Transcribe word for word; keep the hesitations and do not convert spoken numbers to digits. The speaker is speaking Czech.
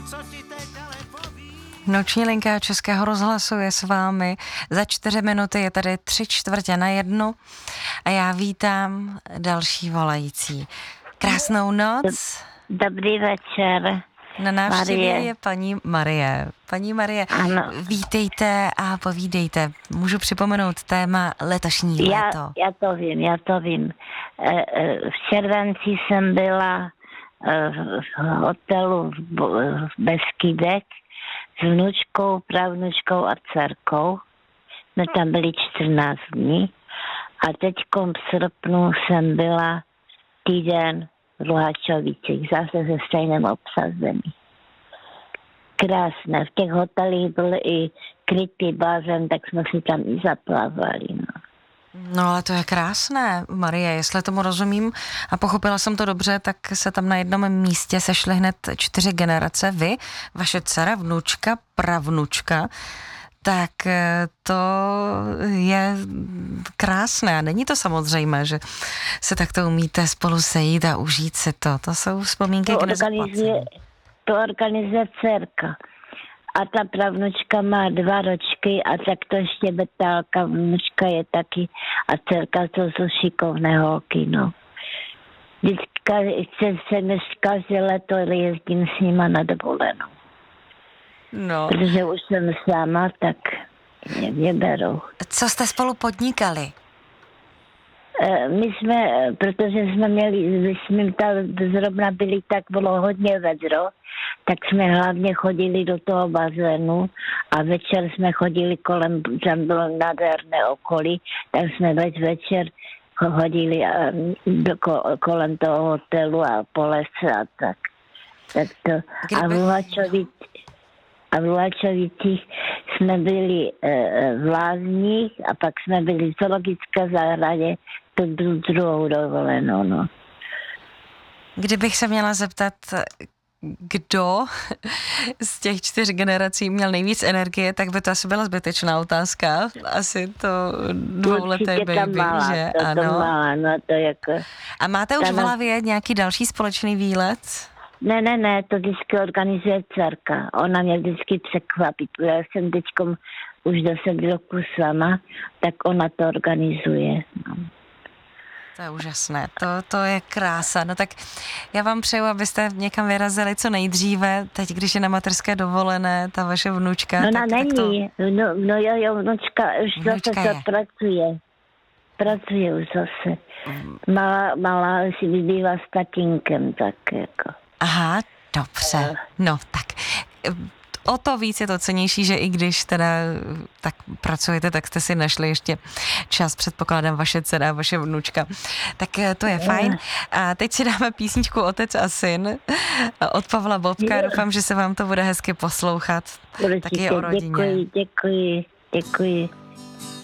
Noční linka Českého rozhlasu je s vámi. Za čtyři minuty je tady tři čtvrtě na jednu a já vítám další volající. Krásnou noc. Dobrý večer. Na návštěvě Marie. je paní Marie. Paní Marie, Ano. vítejte a povídejte. Můžu připomenout téma letošní Já, léto. já to vím, já to vím. E, e, v červenci jsem byla e, v hotelu v, Bo- v Beskydech s vnučkou, pravnučkou a dcerkou. Jsme tam byli čtrnáct dní. A teďkom v srpnu jsem byla týden v Luhačovicích, zase ze stejném obsazení. Krásné. V těch hotelích byl i krytý bazén, tak jsme si tam i zaplavali. No. No ale to je krásné, Marie, jestli tomu rozumím a pochopila jsem to dobře, tak se tam na jednom místě sešly hned čtyři generace. Vy, vaše dcera, vnučka, pravnučka, tak to je krásné. Není to samozřejmé, že se takto umíte spolu sejít a užít si to. To jsou vzpomínky To k organizuje, nezaplacení. to organizuje dcerka. A ta pravnučka má dva ročky a tak to ještě betálka vnučka je taky a dcerka to jsou šikovné holky, no. Vždycky se, se dnes každé leto jezdím s nima na dovolenou. No. Protože už jsem sama, tak mě, mě berou. Co jste spolu podnikali? E, My jsme, protože jsme měli, když jsme tam zrovna byli, tak bylo hodně vedro, tak jsme hlavně chodili do toho bazénu a večer jsme chodili kolem, tam bylo nádherné okolí, tak jsme več večer chodili a, do, kolem toho hotelu a po lese a tak. tak to, a v Luhačovic, a v Luhačovicích jsme byli e, v Lázních a pak jsme byli v zoologické zahradě tu dru, druhou dovolenou, no. Kdybych se měla zeptat, kdo z těch čtyř generací měl nejvíc energie, tak by to asi byla zbytečná otázka. Asi to dvouleté Určitě ta baby, malá, že to, ano. To malá, no to jako... A máte už ta v na- hlavě nějaký další společný výlet? Ne, ne, ne, to vždycky organizuje dcerka. Ona mě vždycky překvapí. Já jsem teďkom už deset roku sama, tak ona to organizuje. No. To je úžasné, to, to je krása. No tak já vám přeju, abyste někam vyrazili co nejdříve, teď, když je na mateřské dovolené, ta vaše vnučka. No ona tak, tak není, to... no, no jo, jo, vnučka už Vnučka zase je. to pracuje. Pracuje už zase. Malá, malá si vybývá s tatínkem, tak jako. Aha, dobře. No tak o to víc je to cennější, že i když teda tak pracujete, tak jste si našli ještě čas, předpokládám, vaše dcera a vaše vnučka. Tak to je fajn. A teď si dáme písničku Otec a syn od Pavla Bobka. Doufám, že se vám to bude hezky poslouchat. Taky je o rodině. Děkuji, děkuji, děkuji.